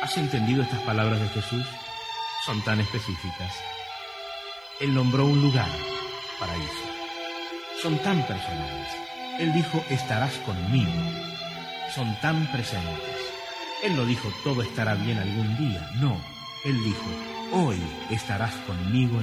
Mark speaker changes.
Speaker 1: ¿Has entendido estas palabras de Jesús? Son tan específicas. Él nombró un lugar, paraíso. Son tan personales. Él dijo, estarás conmigo. Son tan presentes. Él no dijo, todo estará bien algún día. No, Él dijo, hoy estarás conmigo